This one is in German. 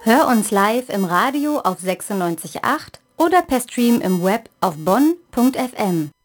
Hör uns live im Radio auf 96.8 oder per Stream im Web auf bonn.fm.